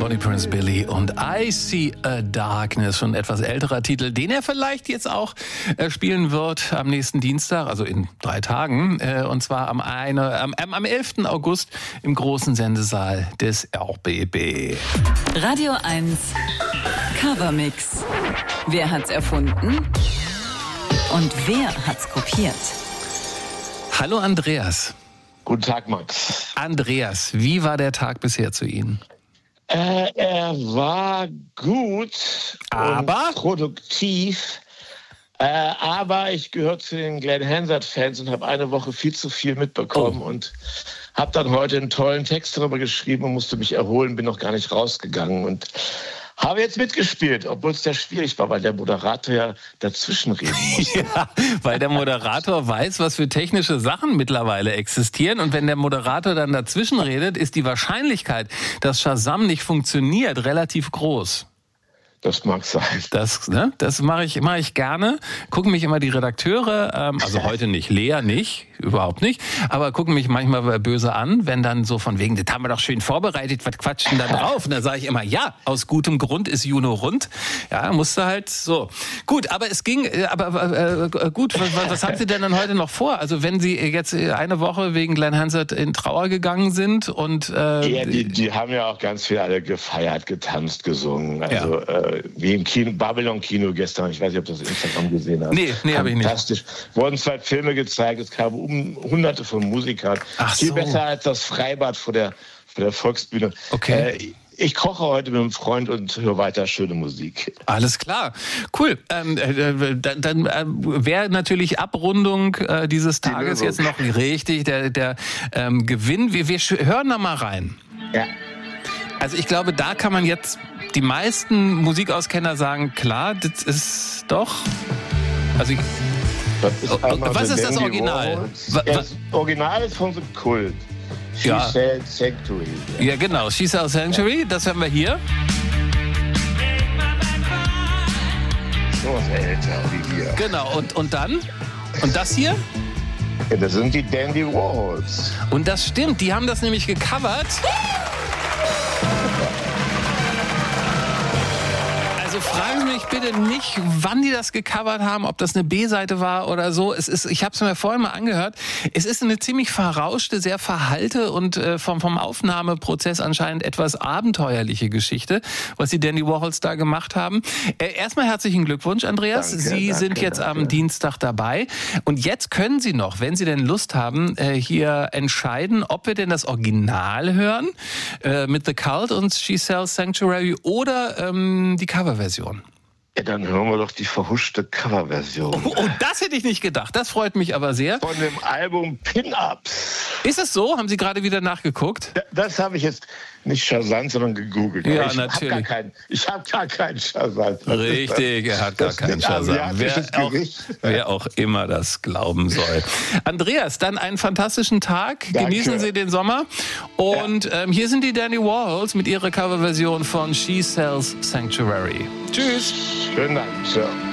Bonnie Prince Billy und I See a Darkness, schon ein etwas älterer Titel, den er vielleicht jetzt auch spielen wird am nächsten Dienstag, also in 3 Tagen, und zwar am 11. August im großen Sendesaal des RBB. Radio 1 Covermix. Wer hat's erfunden und wer hat's kopiert? Hallo Andreas. Guten Tag, Max. Andreas, wie war der Tag bisher zu Ihnen? Er war gut Aber? Und produktiv, aber ich gehöre zu den Glenn Hansard-Fans und habe eine Woche viel zu viel mitbekommen und habe dann heute einen tollen Text darüber geschrieben und musste mich erholen, bin noch gar nicht rausgegangen und habe jetzt mitgespielt, obwohl es sehr schwierig war, weil der Moderator ja dazwischen reden muss. Ja, weil der Moderator weiß, was für technische Sachen mittlerweile existieren. Und wenn der Moderator dann dazwischen redet, ist die Wahrscheinlichkeit, dass Shazam nicht funktioniert, relativ groß. Das mag sein. Das mache ich gerne. Gucken mich immer die Redakteure, also heute nicht, Lea nicht, überhaupt nicht, aber gucken mich manchmal böse an, wenn dann so von wegen, das haben wir doch schön vorbereitet, was quatschen da drauf? Und dann sage ich immer, ja, aus gutem Grund ist Juno rund. Ja, musste halt so. Gut, aber es ging, gut, was haben Sie denn dann heute noch vor? Also wenn Sie jetzt eine Woche wegen Glenn Hansard in Trauer gegangen sind und... ja, die haben ja auch ganz viel alle gefeiert, getanzt, gesungen, also... Ja. Wie im Kino, Babylon-Kino gestern, ich weiß nicht, ob du das Instagram gesehen hast. Nee, habe ich nicht. Fantastisch. Wurden 2 Filme gezeigt, es kamen hunderte von Musikern. Ach Viel so. besser als das Freibad vor der Volksbühne. Okay. Ich koche heute mit einem Freund und höre weiter schöne Musik. Alles klar, cool. Dann wäre natürlich Abrundung dieses Tages jetzt noch richtig der Gewinn. Wir hören da mal rein. Ja. Also ich glaube, da kann man jetzt die meisten Musikauskenner sagen, klar, das ist doch... Also was ist das Original? Das Original ist von The Cult. She Sells Sanctuary. Ja, genau. She Sells Sanctuary, das hören wir hier. So was älter wie wir. Genau, und dann? Und das hier? Ja, das sind die Dandy Warhols. Und das stimmt, die haben das nämlich gecovert. Also fragen Sie mich bitte nicht, wann die das gecovert haben, ob das eine B-Seite war oder so. Ich habe es mir vorhin mal angehört. Es ist eine ziemlich verrauschte, sehr verhallte und vom Aufnahmeprozess anscheinend etwas abenteuerliche Geschichte, was die Dandy Warhols da gemacht haben. Erstmal herzlichen Glückwunsch, Andreas. Sie sind jetzt am Dienstag dabei. Und jetzt können Sie noch, wenn Sie denn Lust haben, hier entscheiden, ob wir denn das Original hören mit The Cult und She Sells Sanctuary oder die Coverversion. Ja, dann hören wir doch die verhuschte Coverversion. Oh, das hätte ich nicht gedacht. Das freut mich aber sehr. Von dem Album Pin-Ups. Ist es so? Haben Sie gerade wieder nachgeguckt? Das habe ich jetzt nicht Shazam, sondern gegoogelt. Ja, ich natürlich. Ich habe gar keinen Shazam. Richtig, er hat gar keinen Shazam. Wer auch immer das glauben soll. Andreas, dann einen fantastischen Tag. Danke. Genießen Sie den Sommer. Und hier sind die Dandy Warhols mit ihrer Coverversion von She Sells Sanctuary. Tschüss. Schönen Dank. Ciao.